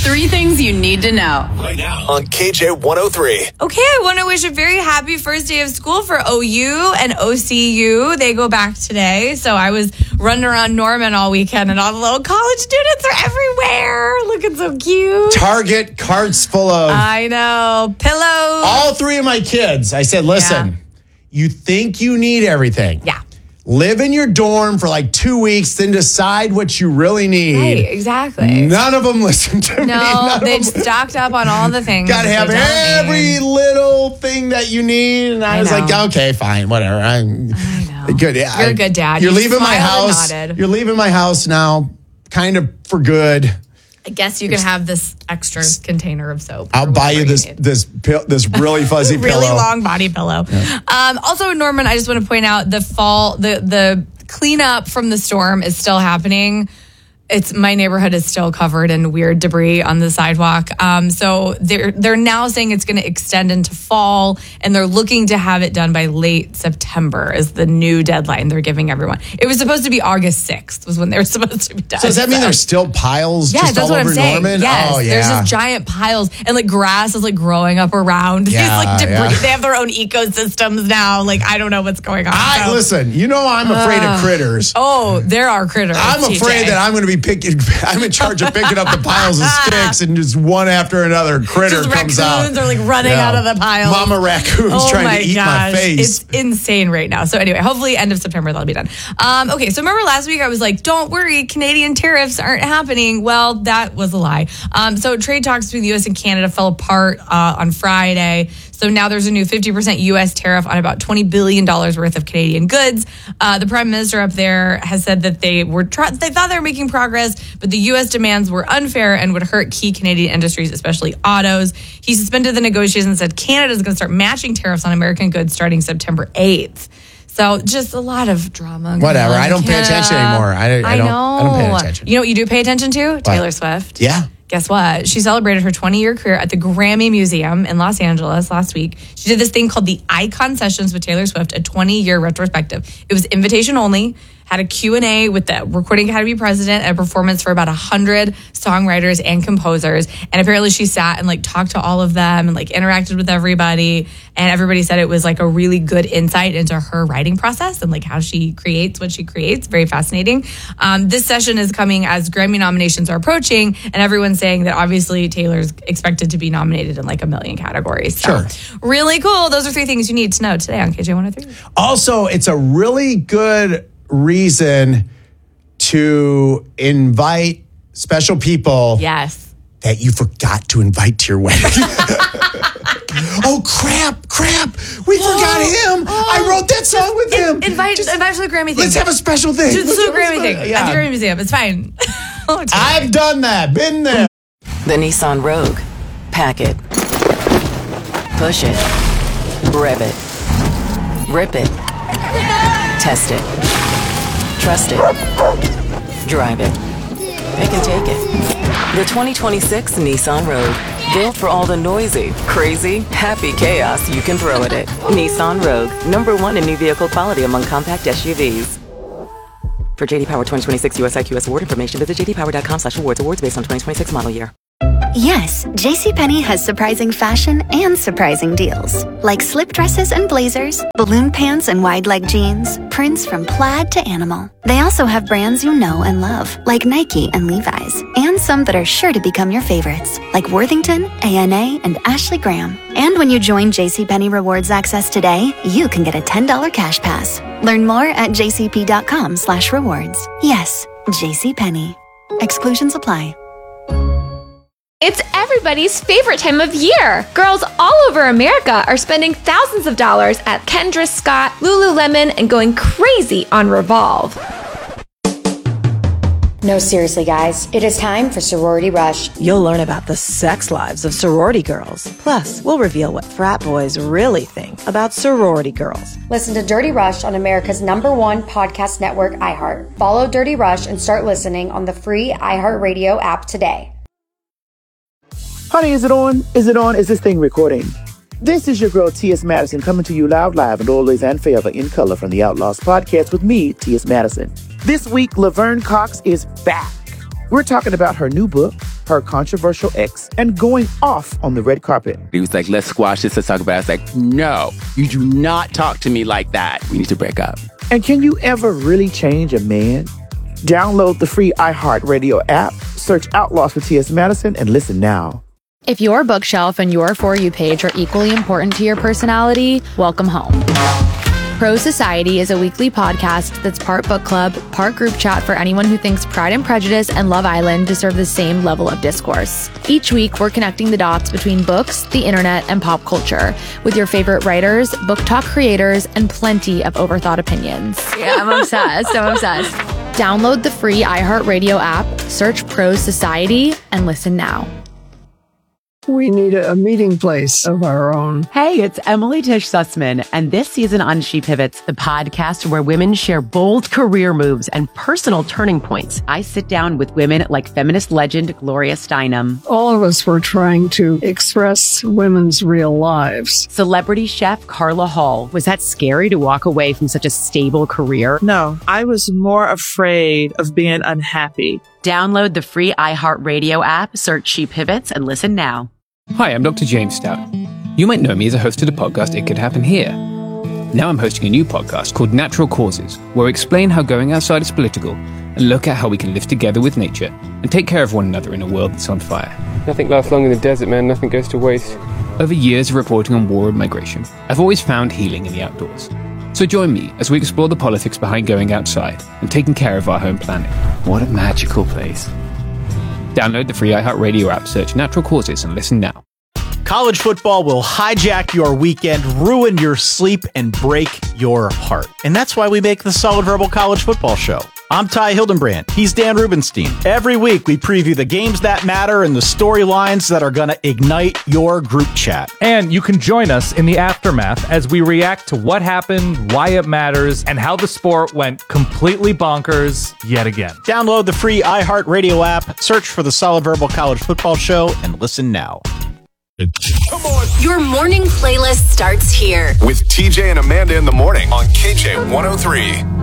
3 things you need to know. Right now on KJ 103. Okay, I want to wish a very happy first day of school for OU and OCU. They go back today. So I was running around Norman all weekend and all the little college students are everywhere. Looking so cute. Target carts full of... I know. Pillows. All 3 of my kids. I said, listen, you think you need everything. Yeah. Live in your dorm for like 2 weeks, then decide what you really need. Right, exactly. None of them listen to me. No, they stocked up on all the things. Got to have every little thing that you need. And I was like, okay, fine, whatever. I know. Good. You're a good dad. You're leaving my house. You're leaving my house now, kind of for good. I guess you can have this extra container of soap. I'll buy you this really fuzzy pillow. Really long body pillow. Yeah. Also, Norman, I just want to point out the cleanup from the storm is still happening. My neighborhood is still covered in weird debris on the sidewalk. So they're now saying it's going to extend into fall, and they're looking to have it done by late September is the new deadline they're giving everyone. It was supposed to be August 6th was when they were supposed to be done. So does that mean there's still piles just all over Norman? Yes, oh, yeah. There's just giant piles, and like grass is like growing up around these like debris. Yeah. They have their own ecosystems now. Like I don't know what's going on. Listen, I'm afraid of critters. Oh, there are critters. I'm afraid that I'm going to be I'm in charge of picking up the piles of sticks, and just one after another critter comes out. Raccoons are like running out of the pile. Mama raccoons trying to eat my face. It's insane right now. So anyway, hopefully end of September that'll be done. Okay, so remember last week I was like, don't worry, Canadian tariffs aren't happening. Well, that was a lie. So trade talks between the U.S. and Canada fell apart on Friday. So now there's a new 50% U.S. tariff on about $20 billion worth of Canadian goods. The prime minister up there has said that they thought they were making progress, but the U.S. demands were unfair and would hurt key Canadian industries, especially autos. He suspended the negotiations and said Canada is going to start matching tariffs on American goods starting September 8th. So just a lot of drama. Whatever. I don't pay attention anymore. I don't pay attention. You know what you do pay attention to? What? Taylor Swift. Yeah. Guess what? She celebrated her 20-year career at the Grammy Museum in Los Angeles last week. She did this thing called the Icon Sessions with Taylor Swift, a 20-year retrospective. It was invitation only, had a Q&A with the Recording Academy president and a performance for about 100 songwriters and composers. And apparently she sat and like talked to all of them and like interacted with everybody. And everybody said it was like a really good insight into her writing process and like how she creates what she creates. Very fascinating. This session is coming as Grammy nominations are approaching, and everyone's saying that obviously Taylor's expected to be nominated in like a million categories. So, sure. Really cool. Those are 3 things you need to know today on KJ 103. Also, it's a really good reason to invite special people. Yes. That you forgot to invite to your wedding. Oh, crap. We forgot him. I wrote that song with him. Invite to the Grammy thing. Let's have a special thing. To the Grammy thing at the Grammy Museum. It's fine. I've done that. Been there. The Nissan Rogue. Pack it. Push it. Rev it. Rip it. Test it. Trust it. Drive it. Pick and take it. The 2026 Nissan Rogue. Built for all the noisy, crazy, happy chaos you can throw at it. Nissan Rogue. #1 in new vehicle quality among compact SUVs. For JD Power 2026 US IQS award information, visit jdpower.com/awards. Awards based on 2026 model year. Yes, JCPenney has surprising fashion and surprising deals. Like slip dresses and blazers, balloon pants and wide leg jeans, prints from plaid to animal. They also have brands you know and love, like Nike and Levi's, and some that are sure to become your favorites, like Worthington, A&A, and Ashley Graham. And when you join JCPenney Rewards Access today, you can get a $10 cash pass. Learn more at jcp.com/rewards. Yes, JCPenney. Exclusions apply. It's everybody's favorite time of year. Girls all over America are spending thousands of dollars at Kendra Scott, Lululemon, and going crazy on Revolve. No, seriously, guys. It is time for Sorority Rush. You'll learn about the sex lives of sorority girls. Plus, we'll reveal what frat boys really think about sorority girls. Listen to Dirty Rush on America's #1 podcast network, iHeart. Follow Dirty Rush and start listening on the free iHeartRadio app today. Honey, is it on? Is it on? Is this thing recording? This is your girl, T.S. Madison, coming to you loud, live, and always and forever in color from the Outlaws podcast with me, T.S. Madison. This week, Laverne Cox is back. We're talking about her new book, her controversial ex, and going off on the red carpet. He was like, let's squash this, let's talk about it. I was like, no, you do not talk to me like that. We need to break up. And can you ever really change a man? Download the free iHeartRadio app, search Outlaws with T.S. Madison, and listen now. If your bookshelf and your For You page are equally important to your personality, welcome home. Pro Society is a weekly podcast that's part book club, part group chat for anyone who thinks Pride and Prejudice and Love Island deserve the same level of discourse. Each week, we're connecting the dots between books, the internet, and pop culture with your favorite writers, book talk creators, and plenty of overthought opinions. Yeah, I'm obsessed. Download the free iHeartRadio app, search Pro Society, and listen now. We need a meeting place of our own. Hey, it's Emily Tish Sussman, and this season on She Pivots, the podcast where women share bold career moves and personal turning points. I sit down with women like feminist legend Gloria Steinem. All of us were trying to express women's real lives. Celebrity chef Carla Hall. Was that scary to walk away from such a stable career? No, I was more afraid of being unhappy. Download the free iHeartRadio app, search She Pivots, and listen now. Hi, I'm Dr. James Stout. You might know me as a host of the podcast It Could Happen Here. Now I'm hosting a new podcast called Natural Causes, where I explain how going outside is political and look at how we can live together with nature and take care of one another in a world that's on fire. Nothing lasts long in the desert, man. Nothing goes to waste. Over years of reporting on war and migration, I've always found healing in the outdoors. So join me as we explore the politics behind going outside and taking care of our home planet. What a magical place. Download the free iHeartRadio app, search Natural Causes, and listen now. College football will hijack your weekend, ruin your sleep, and break your heart. And that's why we make the Solid Verbal College Football Show. I'm Ty Hildenbrand. He's Dan Rubenstein. Every week, we preview the games that matter and the storylines that are going to ignite your group chat. And you can join us in the aftermath as we react to what happened, why it matters, and how the sport went completely bonkers yet again. Download the free iHeartRadio app, search for the Solid Verbal College Football Show, and listen now. Come on. Your morning playlist starts here. With TJ and Amanda in the morning on KJ 103.